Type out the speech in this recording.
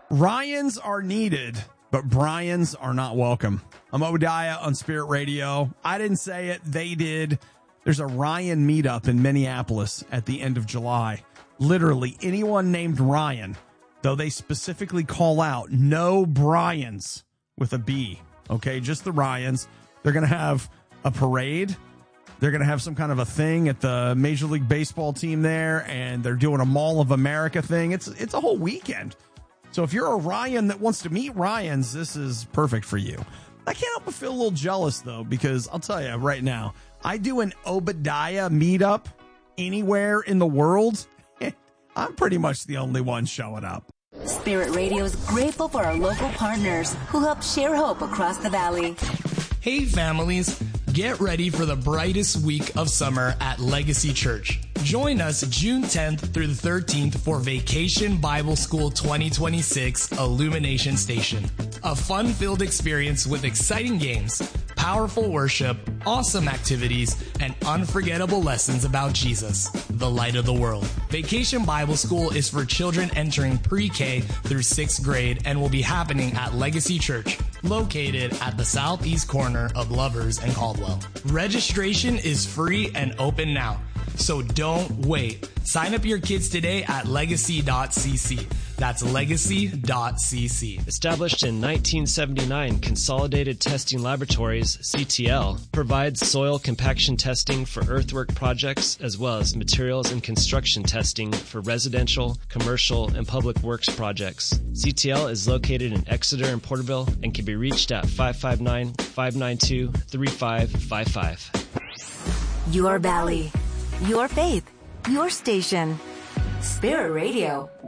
Ryans are needed, but Bryans are not welcome. I'm Obadiah on Spirit Radio. I didn't say it. They did. There's a Ryan meetup in Minneapolis at the end of July. Literally anyone named Ryan, though they specifically call out no Bryans with a B. Okay, just the Ryans. They're going to have a parade. They're going to have some kind of a thing at the Major League Baseball team there, and they're doing a Mall of America thing. It's a whole weekend. So if you're a Ryan that wants to meet Ryans, this is perfect for you. I can't help but feel a little jealous, though, because I'll tell you right now, I do an Obadiah meetup anywhere in the world. I'm pretty much the only one showing up. Spirit Radio is grateful for our local partners who help share hope across the valley. Hey, families. Get ready for the brightest week of summer at Legacy Church. Join us June 10th through the 13th for Vacation Bible School 2026 Illumination Station. A fun-filled experience with exciting games, powerful worship, awesome activities, and unforgettable lessons about Jesus, the light of the world. Vacation Bible School is for children entering pre-K through 6th grade and will be happening at Legacy Church, located at the southeast corner of Lovers and Caldwell. Registration is free and open now, so don't wait. Sign up your kids today at legacy.cc. That's legacy.cc. Established in 1979, Consolidated Testing Laboratories, CTL, provides soil compaction testing for earthwork projects as well as materials and construction testing for residential, commercial, and public works projects. CTL is located in Exeter and Porterville and can be reached at 559-592-3555. Your valley, your faith, your station. Spirit Radio.